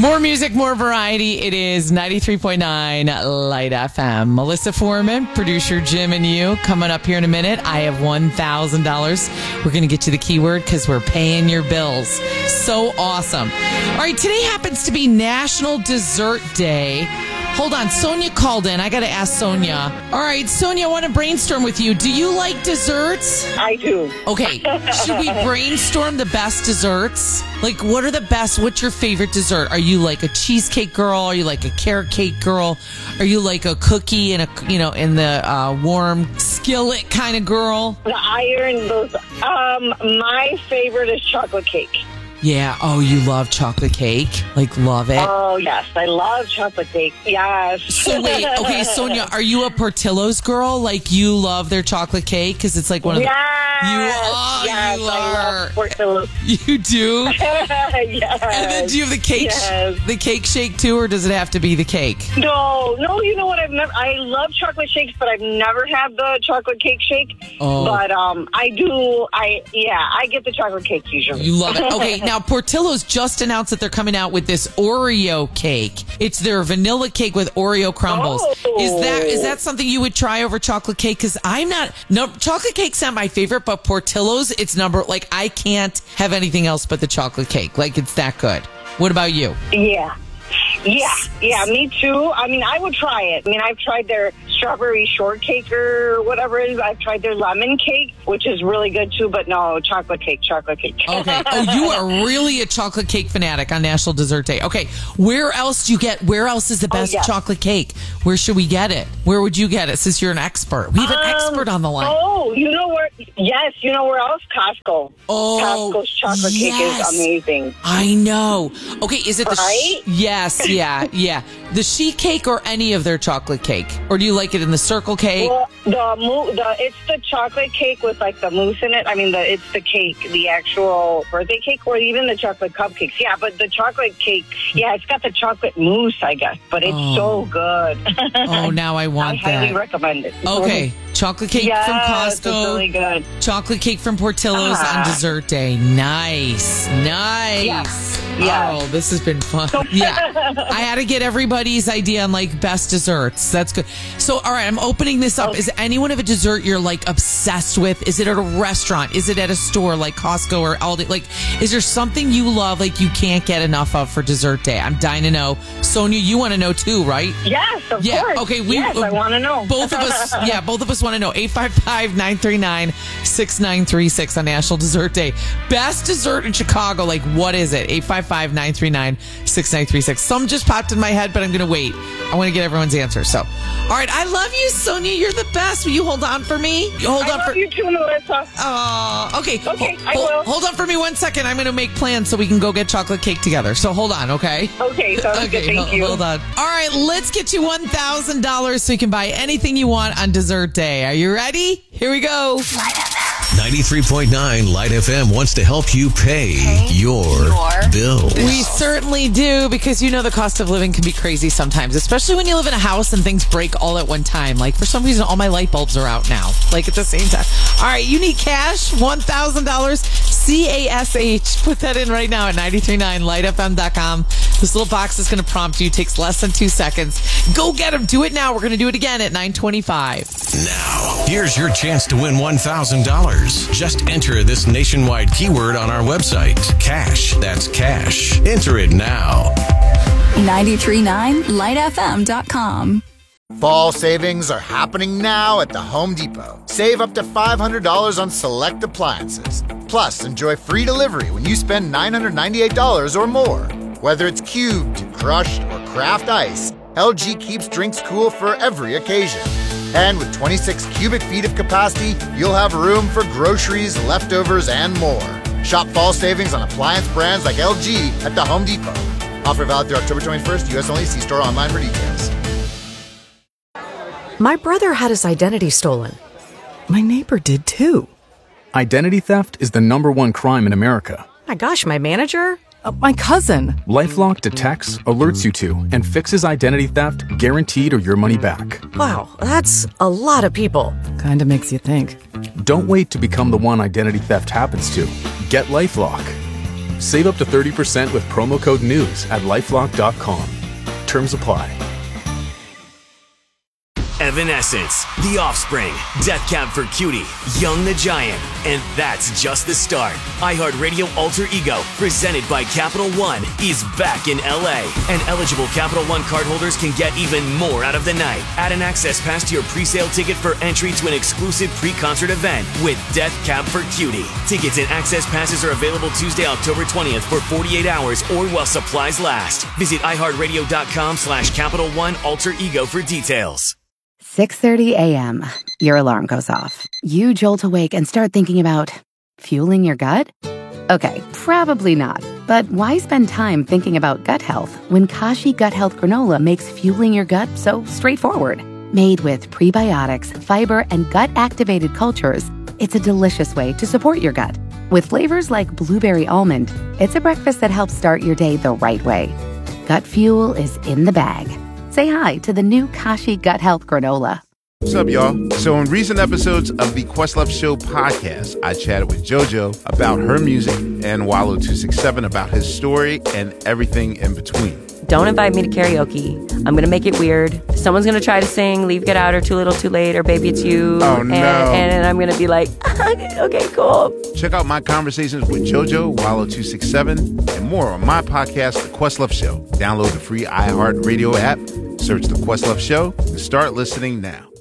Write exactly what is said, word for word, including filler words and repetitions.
More music, more variety. It is ninety-three point nine Light F M. Melissa Foreman, producer Jim and you. Coming up here in a minute, I have one thousand dollars. We're going to get to the keyword because we're paying your bills. So awesome. All right, today happens to be National Dessert Day. Hold on, Sonia called in. I got to ask Sonia. All right, Sonia, I want to brainstorm with you. Do you like desserts? I do. Okay, should we brainstorm the best desserts? Like, what are the best? What's your favorite dessert? Are you like a cheesecake girl? Are you like a carrot cake girl? Are you like a cookie in a you know in the uh, warm skillet kind of girl? The iron, those. Um, my favorite is chocolate cake. Yeah. Oh, you love chocolate cake? Like, love it? Oh, yes. I love chocolate cake. Yes. So, wait. Okay, Sonia, are you a Portillo's girl? Like, you love their chocolate cake? Because it's like one of the... Yes. You, oh, yes, you I are. love Portillo's. You do? Yes. And then do you have the cake, Yes. the cake shake, too, or does it have to be the cake? No, no, you know what? I've never. I love chocolate shakes, but I've never had the chocolate cake shake. Oh. But um, I do. I yeah, I get the chocolate cake usually. You love it. Okay, now Portillo's just announced that they're coming out with this Oreo cake. It's their vanilla cake with Oreo crumbles. Oh. Is that is that something you would try over chocolate cake? Because I'm not. No, chocolate cake's not my favorite, but Portillo's, it's number. Like, I can't have anything else but the chocolate cake. Like, it's that good. What about you? Yeah. Yeah, yeah, me too. I mean, I would try it. I mean, I've tried their strawberry shortcake or whatever it is. I've tried their lemon cake, which is really good too, but no, chocolate cake, chocolate cake. Okay. Oh, you are really a chocolate cake fanatic on National Dessert Day. Okay. Where else do you get, where else is the best oh, yes. chocolate cake? Where should we get it? Where would you get it since you're an expert? We have an Um, expert on the line. Oh, you know where? Yes, you know where else? Costco. Oh, Costco's chocolate yes. cake is amazing. I know. Okay, is it the... Right? Sh- yes, yeah, yeah. The sheet cake or any of their chocolate cake? Or do you like it in the circle cake? Well, the, mo- the it's the chocolate cake with like the mousse in it. I mean, the it's the cake, the actual birthday cake, or even the chocolate cupcakes. Yeah, but the chocolate cake, yeah, it's got the chocolate mousse, I guess. But it's Oh. so good. Oh, now I want I highly that. recommend it. Okay, chocolate cake yes, from it's Costco. really good. Chocolate cake from Portillo's Ah. on dessert day. Nice. Nice. Yes. Yes. Oh, this has been fun. Yeah. I had to get everybody's idea on like best desserts. That's good. So, all right, I'm opening this up. Okay. Is anyone of a dessert you're like obsessed with? Is it at a restaurant? Is it at a store like Costco or Aldi? Like, is there something you love like you can't get enough of for dessert day? I'm dying to know. Sonia, you want to know too, right? Yes, of Yeah, course. okay, we- yes, I want to know. Both of us, yeah, both of us want to know. eight five five, nine three nine, six nine three six on National Dessert Day. Best dessert in Chicago, like what is it? eight five five, nine three nine, six nine three six. Some just popped in my head, but I'm going to wait. I want to get everyone's answer. So, all right, I love you, Sonia. You're the best. Will you hold on for me? You hold I on love for you too, Melissa. Oh, okay. Okay, I hold, will. Hold on for me one second. I'm going to make plans so we can go get chocolate cake together. So hold on, okay? Okay, sounds Okay, good. Thank ho- you. hold on. All right, let's get you one thousand dollars so you can buy anything you want on dessert day. Are you ready? Here we go. ninety-three point nine Light F M wants to help you pay, pay your, your bills. We certainly do, because you know the cost of living can be crazy sometimes, especially when you live in a house and things break all at one time. Like, for some reason, all my light bulbs are out now, like at the same time. All right, you need cash, one thousand dollars, C A S H. Put that in right now at nine three nine light f m dot com. This little box is going to prompt you. It takes less than two seconds. Go get them. Do it now. We're going to do it again at nine twenty-five. Now, here's your chance to win one thousand dollars. Just enter this nationwide keyword on our website. Cash. That's cash. Enter it now. nine three nine light f m dot com. Fall savings are happening now at the Home Depot. Save up to five hundred dollars on select appliances. Plus, enjoy free delivery when you spend nine hundred ninety-eight dollars or more. Whether it's cubed, crushed, or craft ice, L G keeps drinks cool for every occasion. And with twenty-six cubic feet of capacity, you'll have room for groceries, leftovers, and more. Shop fall savings on appliance brands like L G at the Home Depot. Offer valid through October twenty-first, U S only. See store online for details. My brother had his identity stolen. My neighbor did too. Identity theft is the number one crime in America. My gosh, my manager? Uh, my cousin. LifeLock detects, alerts you to, and fixes identity theft guaranteed or your money back. Wow, that's a lot of people. Kinda makes you think. Don't wait to become the one identity theft happens to. Get LifeLock. Save up to thirty percent with promo code NEWS at lifelock dot com. Terms apply. Evanescence, The Offspring, Death Cab for Cutie, Young the Giant, and that's just the start. iHeartRadio Alter Ego, presented by Capital One, is back in L A, and eligible Capital One cardholders can get even more out of the night. Add an access pass to your pre-sale ticket for entry to an exclusive pre-concert event with Death Cab for Cutie. Tickets and access passes are available Tuesday, October twentieth for forty-eight hours or while supplies last. Visit iHeartRadio.com slash Capital One Alter Ego for details. six thirty a.m. Your alarm goes off. You jolt awake and start thinking about fueling your gut? Okay, probably not. But why spend time thinking about gut health when Kashi Gut Health Granola makes fueling your gut so straightforward? Made with prebiotics, fiber, and gut-activated cultures, it's a delicious way to support your gut. With flavors like blueberry almond, it's a breakfast that helps start your day the right way. Gut fuel is in the bag. Say hi to the new Kashi Gut Health Granola. What's up, y'all? So in recent episodes of the Questlove Show podcast, I chatted with JoJo about her music and Wallow two six seven about his story and everything in between. Don't invite me to karaoke. I'm going to make it weird. Someone's going to try to sing Leave, Get Out, or Too Little, Too Late, or Baby It's You. Oh, no. And, and I'm going to be like, okay, cool. Check out my conversations with JoJo, Wallow two six seven, and more on my podcast, The Questlove Show. Download the free iHeartRadio app, search The Questlove Show, and start listening now.